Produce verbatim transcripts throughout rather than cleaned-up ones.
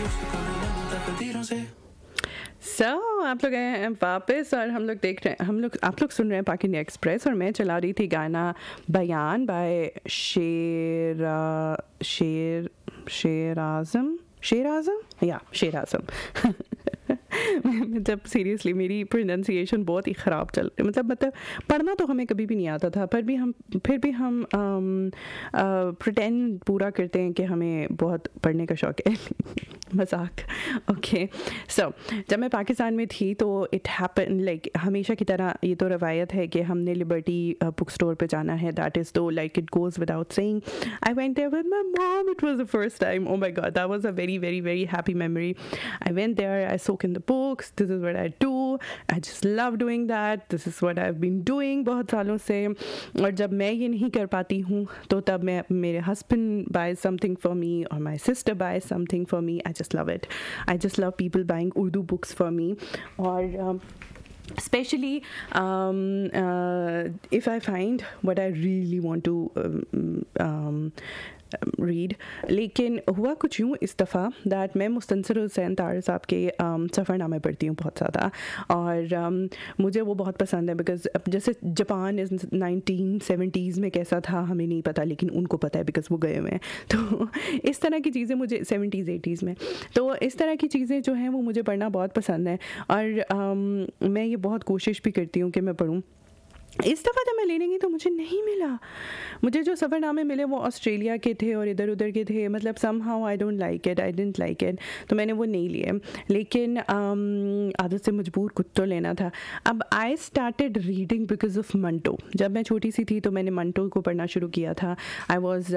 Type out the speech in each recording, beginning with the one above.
सो so, आप लोग आए हैं वापस और हम लोग देख रहे हैं हम लोग आप लोग सुन रहे हैं पाक इंडिया एक्सप्रेस और मैं चला रही थी गाना बयान बाय शेर शेर शेर आज़म शेर आज़म या शेर आज़म जब सीरियसली मेरी प्रोनाउंसिएशन बहुत ही ख़राब चल मतलब मतलब पढ़ना तो हमें कभी भी नहीं आता था पर भी हम फिर भी हम प्रिटेंड पूरा करते हैं कि हमें बहुत पढ़ने का शौक़ है मजाक ओके सो जब मैं पाकिस्तान में थी तो इट हैपन लाइक हमेशा की तरह ये तो रवायत है कि हमने लिबर्टी बुक स्टोर पे जाना है दैट इज़ तो like it goes without saying I went there with my mom it was the first time oh my God that was a very very very happy memory I went there I soak in the books this is what I do I just love doing that this is what I have been doing बहुत सालों से और जब मैं ये नहीं कर पाती हूँ तो तब मैं मेरे husband bye something for me और my sister bye something for me I just love it. I just love people buying Urdu books for me or um, especially um, uh, if I find what I really want to um, um, read लेकिन हुआ कुछ यूँ इस दफ़ा that मैं मुस्तनसर हुसैन तार साहब के सफ़रनामे पढ़ती हूँ बहुत ज़्यादा और um, मुझे वो बहुत पसंद है बिकॉज जैसे जापान इस नाइनटीन सेवेंटीज़ में कैसा था हमें नहीं पता लेकिन उनको पता है बिकॉज वो गए हुए हैं तो इस तरह की चीज़ें मुझे सेवेंटीज़ एटीज़ में तो इस तरह की चीज़ें जो हैं वो मुझे पढ़ना बहुत पसंद है और um, मैं ये बहुत कोशिश भी करती हूँ कि मैं पढ़ूँ इस दफ़ा जब मैं लेने गई तो मुझे नहीं मिला मुझे जो सफ़रनामे मिले वो ऑस्ट्रेलिया के थे और इधर उधर के थे मतलब some how I don't like it I didn't like it तो मैंने वो नहीं लिए लेकिन um, आदत से मजबूर कुछ तो लेना था अब I started reading because of Manto जब मैं छोटी सी थी तो मैंने मंटो को पढ़ना शुरू किया था I was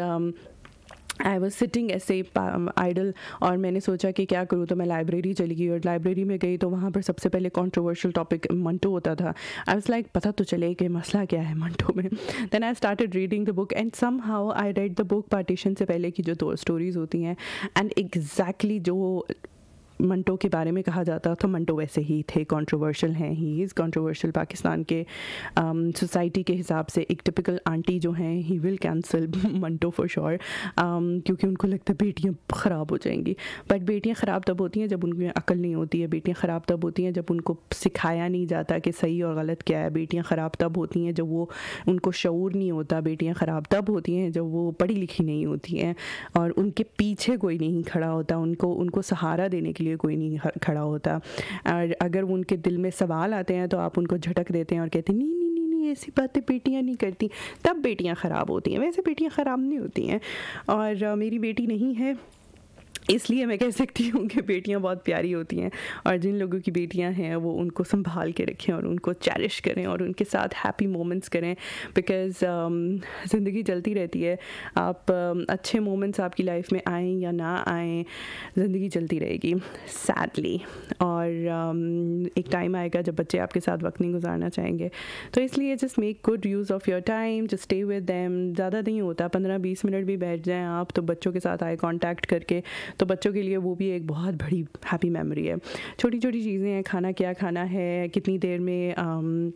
I was sitting ऐसे आइडल और मैंने सोचा कि क्या करूँ तो मैं लाइब्रेरी चली गई और लाइब्रेरी में गई तो वहाँ पर सबसे पहले कंट्रोवर्शियल टॉपिक मंटो होता था आई वाज लाइक पता तो चले कि मसला क्या है मंटो में then I started reading the book and some how I read the book partition से पहले की जो दो स्टोरीज़ होती हैं एंड एग्जैक्टली जो मंटो के बारे में कहा जाता तो मंटो वैसे ही थे कंट्रोवर्शियल हैं ही इज़ कंट्रोवर्शियल पाकिस्तान के सोसाइटी um, के हिसाब से एक टिपिकल आंटी जो हैं he will cancel Manto for sure क्योंकि उनको लगता है बेटियाँ ख़राब हो जाएंगी बट बेटियाँ ख़राब तब होती हैं जब उनकी अकल नहीं होती है बेटियाँ ख़राब तब होती हैं जब उनको सिखाया नहीं जाता कि सही और गलत क्या है बेटियाँ ख़राब तब होती हैं जब वो उनको शऊर नहीं होता बेटियाँ ख़राब तब होती हैं जब वो पढ़ी लिखी नहीं होती हैं और उनके पीछे कोई नहीं खड़ा होता उनको उनको सहारा देने के लिए कोई नहीं खड़ा होता और अगर वो उनके दिल में सवाल आते हैं तो आप उनको झटक देते हैं और कहते हैं नहीं नहीं नहीं नहीं ऐसी बातें बेटियां नहीं करती तब बेटियां ख़राब होती हैं वैसे बेटियां ख़राब नहीं होती हैं और uh, मेरी बेटी नहीं है इसलिए मैं कह सकती हूँ कि बेटियाँ बहुत प्यारी होती हैं और जिन लोगों की बेटियाँ हैं वो उनको संभाल के रखें और उनको चेरिश करें और उनके साथ हैप्पी मोमेंट्स करें बिकॉज़ um, ज़िंदगी चलती रहती है आप um, अच्छे मोमेंट्स आपकी लाइफ में आएँ या ना आएँ ज़िंदगी चलती रहेगी सैडली और um, एक टाइम आएगा जब बच्चे आपके साथ वक्त नहीं गुजारना चाहेंगे तो इसलिए just make good use of your time just stay with them ज़्यादा नहीं होता पंद्रह बीस मिनट भी बैठ जाएँ आप तो बच्चों के साथ आई कॉन्टैक्ट करके तो बच्चों के लिए वो भी एक बहुत बड़ी हैप्पी मेमोरी है छोटी छोटी चीज़ें हैं खाना क्या खाना है कितनी देर में आम,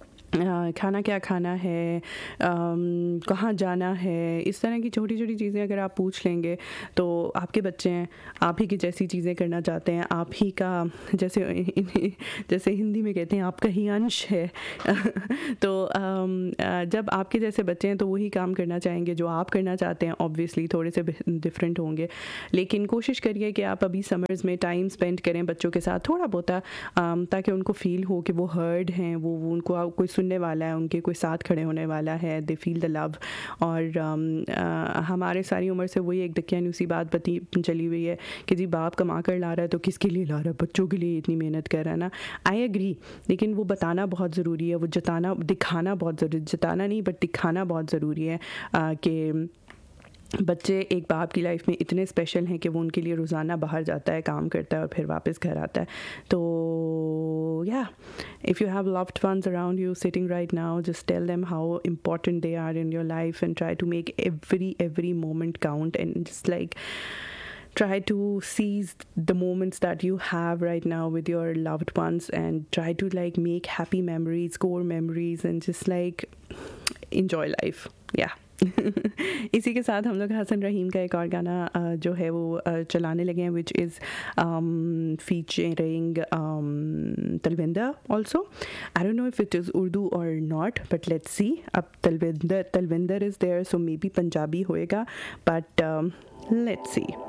आ, खाना क्या खाना है कहाँ जाना है इस तरह की छोटी छोटी चीज़ें अगर आप पूछ लेंगे तो आपके बच्चे हैं आप ही की जैसी चीज़ें करना चाहते हैं आप ही का जैसे जैसे हिंदी में कहते हैं आपका ही अंश है तो आ, जब आपके जैसे बच्चे हैं तो वही काम करना चाहेंगे जो आप करना चाहते हैं ऑब्वियसली थोड़े से डिफरेंट होंगे लेकिन कोशिश करिए कि आप अभी समर्स में टाइम स्पेंड करें बच्चों के साथ थोड़ा बहुत ताकि उनको फील हो कि वो हर्ड हैं वो, वो उनको कोई सुनने वाला है उनके कोई साथ खड़े होने वाला है दे फील द लव और um, आ, हमारे सारी उम्र से वही एक दकियानूसी बात बती चली हुई है कि जी बाप कमा कर ला रहा है तो किसके लिए ला रहा है बच्चों के लिए इतनी मेहनत कर रहा है ना आई एग्री लेकिन वो बताना बहुत ज़रूरी है वो जताना दिखाना बहुत ज़रूरी जताना नहीं बट दिखाना बहुत ज़रूरी है कि बच्चे एक बाप की लाइफ में इतने स्पेशल हैं कि वो उनके लिए रोज़ाना बाहर जाता है काम करता है और फिर वापस घर आता है तो या if you have loved ones around you sitting right now just tell them how important they are in your life and try to make every every moment count and just like try to seize the moments that you have right now with your loved ones and try to like make happy memories core memories and just like enjoy life yeah इसी के साथ हम लोग हसन रहीम का एक और गाना अ, जो है वो अ, चलाने लगे हैं, which is featuring Talwinder also. I don't know if it is Urdu और नॉट, बट लेट्स सी. अब Talwinder Talwinder is there, so may be Punjabi होएगा, बट लेट्स सी.